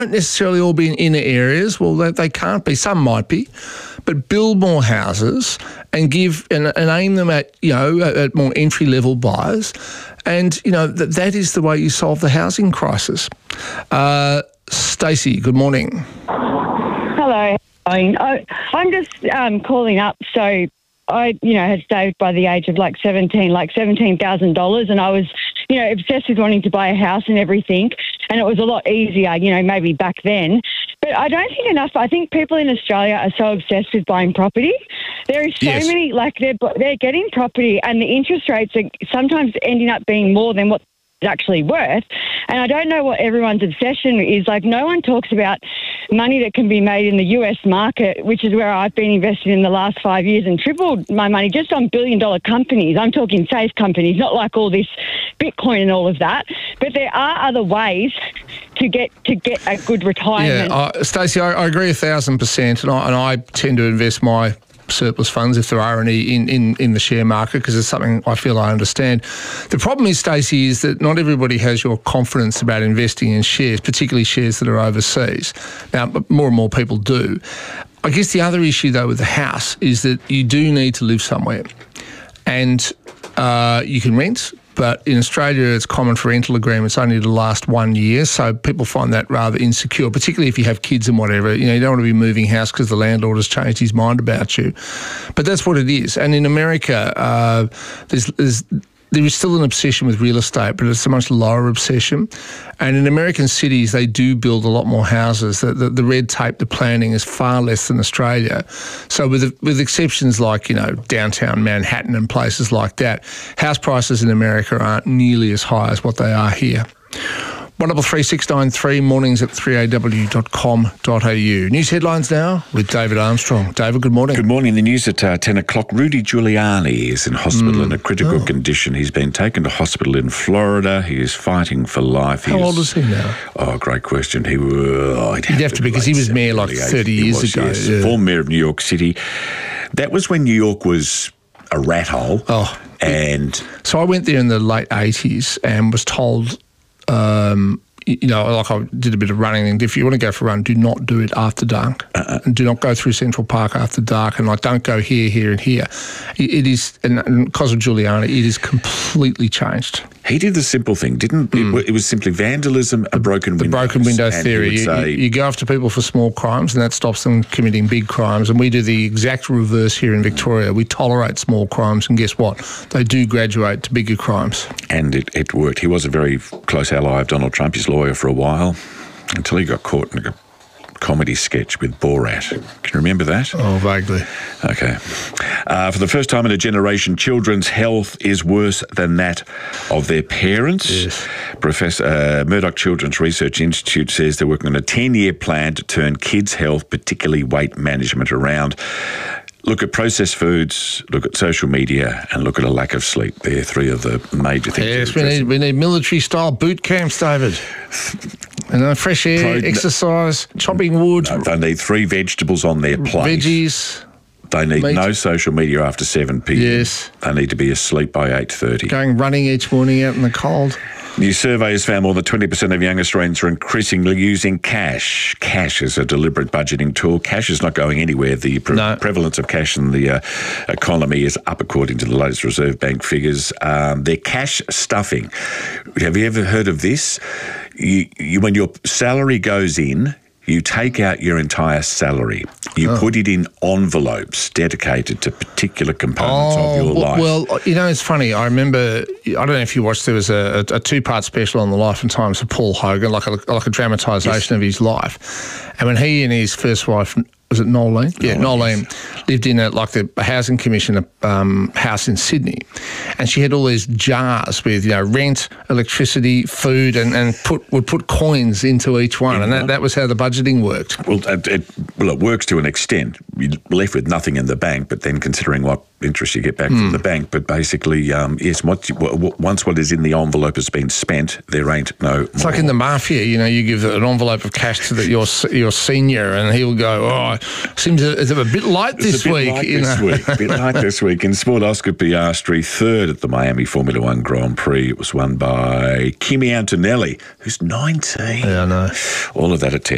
necessarily all be in inner areas. Well, they can't be. Some might be. But build more houses and give and aim them at, at more entry-level buyers. And, that is the way you solve the housing crisis. Stacey, good morning. Hello. I'm just calling up. So I, had saved by the age of $17,000, and I was, obsessed with wanting to buy a house and everything. And it was a lot easier, maybe back then. But I don't think enough. I think people in Australia are so obsessed with buying property. There is so many, they're getting property, and the interest rates are sometimes ending up being more than what it's actually worth. And I don't know what everyone's obsession is. No one talks about money that can be made in the US market, which is where I've been investing in the last 5 years and tripled my money just on billion-dollar companies. I'm talking safe companies, not like all this Bitcoin and all of that. But there are other ways to get a good retirement. Yeah, Stacey, I agree 1,000%, and I tend to invest my surplus funds, if there are any, in the share market, because it's something I feel I understand. The problem is, Stacey, is that not everybody has your confidence about investing in shares, particularly shares that are overseas. Now, more and more people do. I guess the other issue, though, with the house is that you do need to live somewhere. And you can rent, but in Australia it's common for rental agreements only to last 1 year, so people find that rather insecure, particularly if you have kids and whatever. You don't want to be moving house because the landlord has changed his mind about you. But that's what it is. And in America, there is still an obsession with real estate, but it's a much lower obsession. And in American cities, they do build a lot more houses. The red tape, the planning is far less than Australia. So with exceptions like, downtown Manhattan and places like that, house prices in America aren't nearly as high as what they are here. 133 mornings at 3aw.com.au. News headlines now with David Armstrong. David, good morning. Good morning. The news at 10 o'clock. Rudy Giuliani is in hospital in a critical condition. He's been taken to hospital in Florida. He is fighting for life. How old is he now? Oh, great question. He'd have to be, because he was mayor 30 years ago. Yes. Yeah. Former mayor of New York City. That was when New York was a rat hole. Oh. And so I went there in the late 80s and was told... I did a bit of running, and if you want to go for a run, do not do it after dark. And do not go through Central Park after dark, and don't go here, and here. It is, and because of Giuliani, it is completely changed. He did the simple thing, didn't it? It was simply vandalism, a broken window. The broken window theory. You go after people for small crimes, and that stops them committing big crimes. And we do the exact reverse here in Victoria. We tolerate small crimes, and guess what? They do graduate to bigger crimes. And it worked. He was a very close ally of Donald Trump, his lawyer for a while, until he got caught in a comedy sketch with Borat. Can you remember that? Oh, vaguely. Okay. For the first time in a generation, children's health is worse than that of their parents. Yes. Professor Murdoch Children's Research Institute says they're working on a 10-year plan to turn kids' health, particularly weight management, around. Look at processed foods, look at social media, and look at a lack of sleep. They're three of the major things. Yes, we need military-style boot camps, David. Fresh air, exercise, chopping wood. No, they need 3 vegetables on their plate. Veggies. They need no social media after 7 p.m. Yes. They need to be asleep by 8:30. Going running each morning out in the cold. New survey has found more than 20% of young Australians are increasingly using cash. Cash is a deliberate budgeting tool. Cash is not going anywhere. The prevalence of cash in the economy is up according to the latest Reserve Bank figures. They're cash stuffing. Have you ever heard of this? When your salary goes in, you take out your entire salary. You put it in envelopes dedicated to particular components of your life. Well, it's funny. I remember, I don't know if you watched, there was a 2-part special on the life and times of Paul Hogan, like a dramatisation of his life. And when he and his first wife, was it Nolene? Yeah, Nolene lived in the housing commission house in Sydney, and she had all these jars with rent, electricity, food, and would put coins into each one, and that was how the budgeting worked. Well, it works to an extent. You're left with nothing in the bank, but then considering what interest you get back from the bank. But basically, yes, once what is in the envelope has been spent, there ain't no more. It's like in the mafia, you give an envelope of cash to your senior, and he'll go, seems a bit light this week. A bit light this week. In sport, Oscar Piastri, third at the Miami Formula One Grand Prix. It was won by Kimi Antonelli, who's 19. Yeah, I know. All of that at 10.